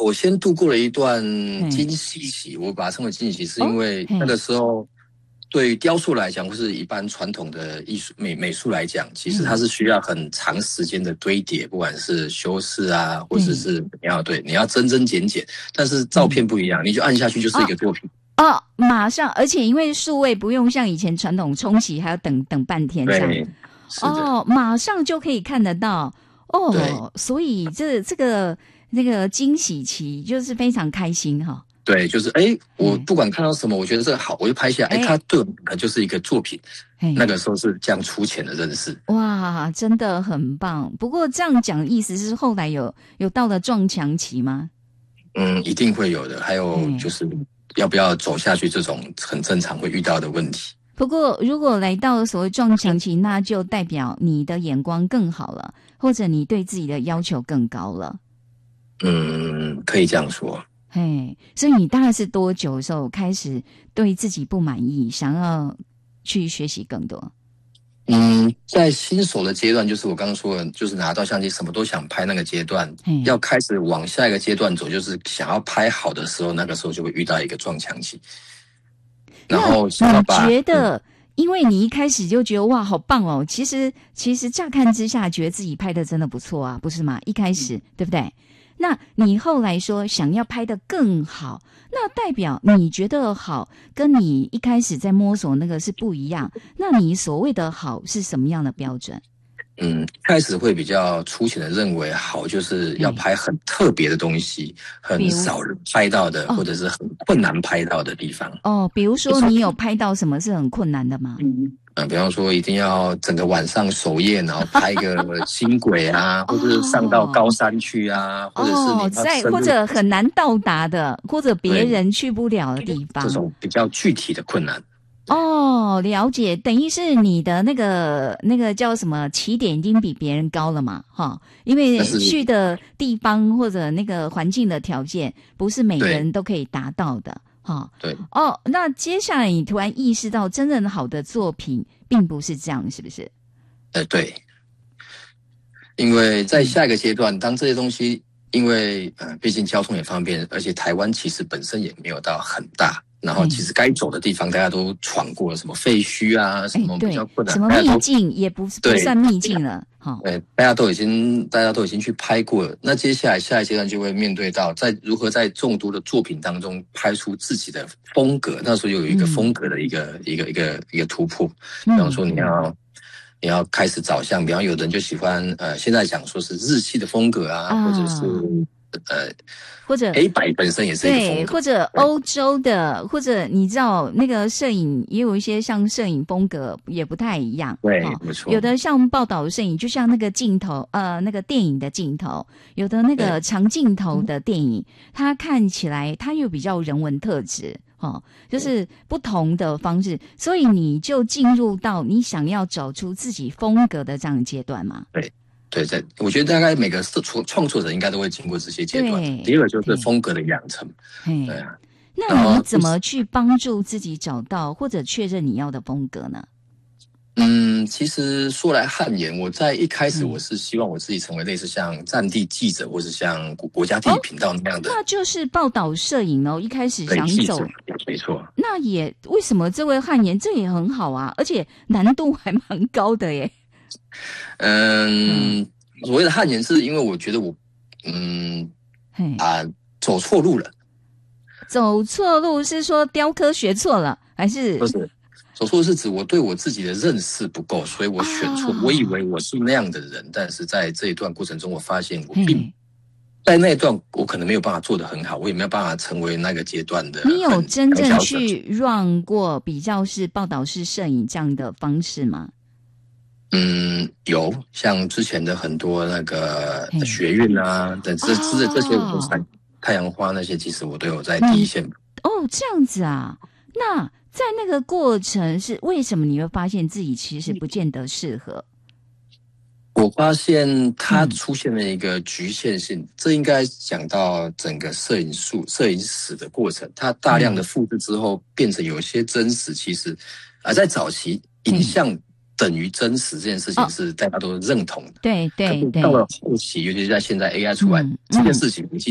我先度过了一段惊喜期，我把它称为惊喜期，是因为那个时候对于雕塑来讲，或是一般传统的艺术美术来讲，其实它是需要很长时间的堆叠，不管是修饰啊，或者是你要增增减减，但是照片不一样，你就按下去就是一个作品。 马上，而且因为数位不用像以前传统冲洗还要等半天这样，马上就可以看得到所以这个那个惊喜期就是非常开心哈。 对，就是我不管看到什么，我觉得这个好，我就拍下来。它对我们就是一个作品。那个时候是这样粗浅的认识。 哇，真的很棒。不过这样讲，意思是后来有到了撞墙期吗？ 一定会有的。还有就是要不要走下去，这种很正常会遇到的问题。 不过如果来到所谓撞墙期，那就代表你的眼光更好了，或者你对自己的要求更高了。 可以这样说。 所以你大概是多久的时候开始对自己不满意，想要去学习更多？ 在新手的阶段，就是我刚刚说的，就是拿到相机什么都想拍那个阶段，要开始往下一个阶段走，就是想要拍好的时候，那个时候就会遇到一个撞墙期。然后想要把， 你觉得因为你一开始就觉得哇好棒哦，其实乍看之下觉得自己拍的真的不错啊，不是吗？一开始对不对？那你后来说想要拍得更好，那代表你觉得好跟你一开始在摸索那个是不一样，那你所谓的好是什么样的标准？ 开始会比较粗浅的认为好就是要拍很特别的东西，很少人拍到的，或者是很困难拍到的地方。 比如说你有拍到什么是很困难的吗？ 比方说一定要整个晚上守夜，然后拍个轻轨啊，或者上到高山去啊，或者是或者很难到达的，或者别人去不了的地方， 这种比较具体的困难。 了解，等于是你的那个叫什么起点已经比别人高了嘛，因为去的地方或者那个环境的条件不是每个人都可以达到的。 对。 那接下来你突然意识到真正好的作品并不是这样，是不是？ 对。因为在下一个阶段，当这些东西，因为毕竟交通也方便，而且台湾其实本身也没有到很大，然后其实该走的地方大家都闯过了，什么废墟啊，什么比较困难， 什么秘境也不算秘境了。 大家都已经去拍过了。那接下来下一阶段就会面对到如何在众多的作品当中拍出自己的风格。那时候有一个风格的一个突破。比方说你要开始找像，比方有的人就喜欢现在讲说是日系的风格啊，或者是或者黑白本身也是一个风格， 对，或者欧洲的，或者你知道那个摄影也有一些像摄影风格也不太一样。 对，没错。 有的像报道摄影，就像那个镜头那个电影的镜头，有的那个长镜头的电影，它看起来它又比较人文特质。就是不同的方式，所以你就进入到你想要找出自己风格的这样的阶段嘛？ 对，我觉得大概每个创作者应该都会经过这些阶段。第二个就是风格的养成。对啊。 那你怎么去帮助自己找到或者确认你要的风格呢？ 其实说来汗颜，我在一开始我是希望我自己成为类似像战地记者，或是像国家地理频道那样的。 那就是报道摄影一开始想走， 没错。 那也为什么这位汗颜这也很好啊，而且难度还蛮高的耶。 所谓的汗颜是因为我觉得我走错路了。 走错路是说雕刻学错了，还是不是？走错是指我对我自己的认识不够，所以我选错。我以为我是那样的人，但是在这一段过程中，我发现我并在那一段我可能没有办法做得很好，我也没有办法成为那个阶段的。 你有真正去 run 过比较是报道式摄影这样的方式吗？ 有，像之前的很多那个学运啊等这些我都太阳花那些，其实我都有在第一线。 这样子啊。那在那个过程是为什么你会发现自己其实不见得适合？ 我发现它出现了一个局限性，这应该讲到整个摄影史的过程。它大量的复制之后，变成有些真实，其实在早期影像等于真实这件事情是大家都认同的。 对。 到了后期，尤其是在现在 AI 出来，这件事情已经